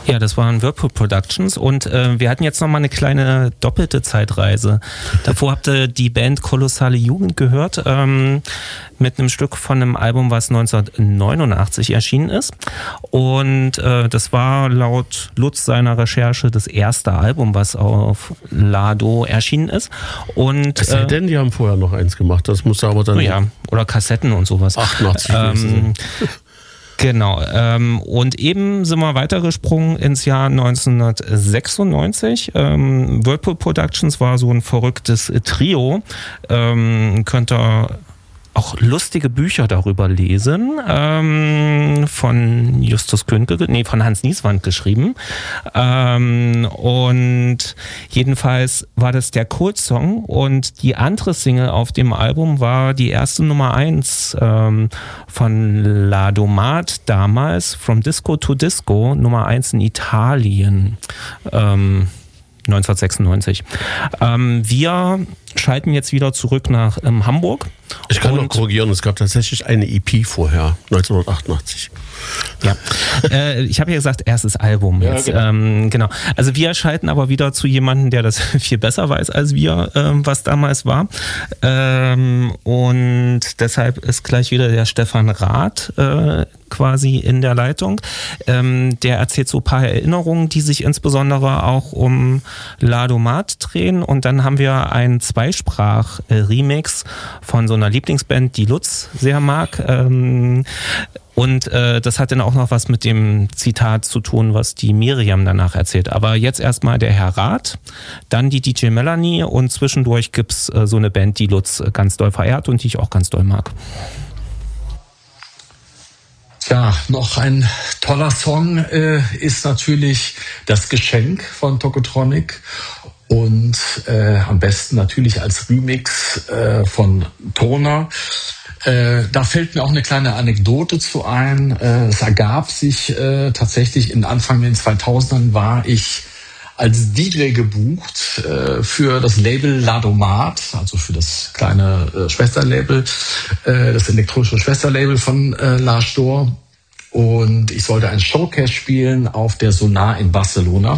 Ja, das waren Whirlpool Productions und wir hatten jetzt nochmal eine kleine doppelte Zeitreise. Davor habt ihr die Band Kolossale Jugend gehört, mit einem Stück von einem Album, was 1989 erschienen ist. Und das war laut Lutz seiner Recherche das erste Album, was auf Lado erschienen ist. Und es sei denn, die haben vorher noch eins gemacht, das muss aber dann... Ja, oder Kassetten und sowas. 88. Genau, und eben sind wir weitergesprungen ins Jahr 1996. Whirlpool Productions war so ein verrücktes Trio. Könnt ihr auch lustige Bücher darüber lesen, von Justus Künke, von Hans Nieswand geschrieben. Und jedenfalls war das der Kultsong und die andere Single auf dem Album war die erste Nummer 1 von Ladomat damals, From Disco to Disco, Nummer 1 in Italien. 1996. Wir schalten jetzt wieder zurück nach Hamburg. Ich kann noch korrigieren, es gab tatsächlich eine EP vorher, 1988. Ja, ich habe ja gesagt, erstes Album jetzt. Ja, genau. Also wir schalten aber wieder zu jemandem, der das viel besser weiß als wir, was damals war. Und deshalb ist gleich wieder der Stefan Rath quasi in der Leitung. Der erzählt so ein paar Erinnerungen, die sich insbesondere auch um Ladomat drehen. Und dann haben wir einen Zweisprach-Remix von so einer Lieblingsband, die Lutz sehr mag. Und das hat dann auch noch was mit dem Zitat zu tun, was die Miriam danach erzählt. Aber jetzt erstmal der Herr Rath, dann die DJ Melanie und zwischendurch gibt's so eine Band, die Lutz ganz doll verehrt und die ich auch ganz doll mag. Ja, noch ein toller Song ist natürlich Das Geschenk von Tokotronic und am besten natürlich als Remix von Toner. Da fällt mir auch eine kleine Anekdote zu ein. Es ergab sich tatsächlich in Anfang den 2000ern war ich als DJ gebucht für das Label Ladomat, also für das kleine Schwesterlabel, das elektronische Schwesterlabel von Lars Storr. Und ich sollte ein Showcase spielen auf der Sonar in Barcelona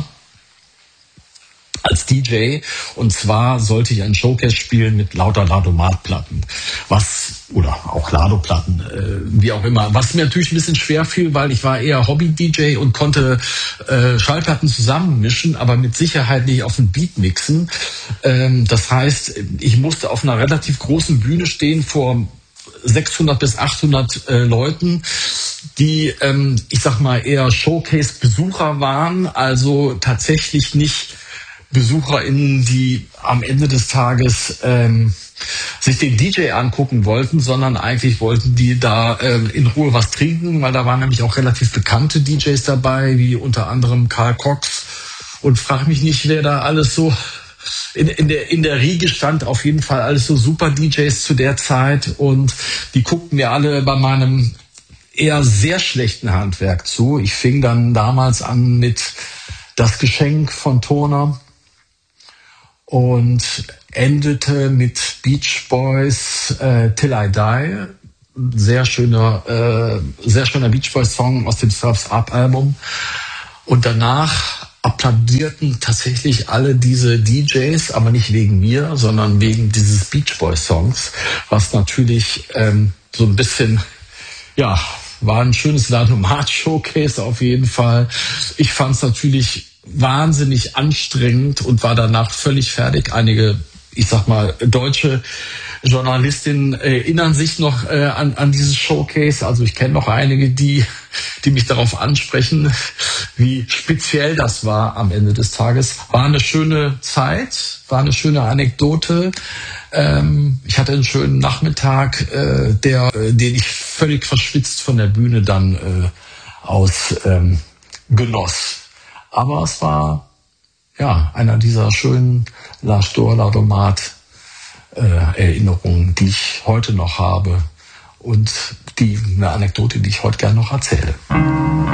als DJ. Und zwar sollte ich ein Showcase spielen mit lauter Ladomat-Platten. Oder auch Lado-Platten, wie auch immer. Was mir natürlich ein bisschen schwer fiel, weil ich war eher Hobby-DJ und konnte Schallplatten zusammenmischen, aber mit Sicherheit nicht auf den Beat mixen. Das heißt, ich musste auf einer relativ großen Bühne stehen vor 600 bis 800 Leuten, die, ich sag mal, eher Showcase-Besucher waren, also tatsächlich nicht BesucherInnen, die am Ende des Tages sich den DJ angucken wollten, sondern eigentlich wollten die da in Ruhe was trinken, weil da waren nämlich auch relativ bekannte DJs dabei, wie unter anderem Karl Cox und frag mich nicht, wer da alles so in der Riege stand. Auf jeden Fall alles so super DJs zu der Zeit und die guckten mir alle bei meinem eher sehr schlechten Handwerk zu. Ich fing dann damals an mit Das Geschenk von Toner und endete mit Beach Boys Till I Die. Sehr schöner Beach Boys Song aus dem Surf's Up Album. Und danach applaudierten tatsächlich alle diese DJs, aber nicht wegen mir, sondern wegen dieses Beach Boys Songs, was natürlich so ein bisschen, ja, war ein schönes Ladomat-Showcase auf jeden Fall. Ich fand es natürlich wahnsinnig anstrengend und war danach völlig fertig. Einige, ich sag mal, deutsche Journalistinnen erinnern sich noch an dieses Showcase. Also ich kenne noch einige, die mich darauf ansprechen, wie speziell das war am Ende des Tages. War eine schöne Zeit, war eine schöne Anekdote. Ich hatte einen schönen Nachmittag, den ich völlig verschwitzt von der Bühne dann aus genoss. Aber es war ja einer dieser schönen Lars Storr Ladomat Erinnerungen, die ich heute noch habe und eine Anekdote, die ich heute gerne noch erzähle.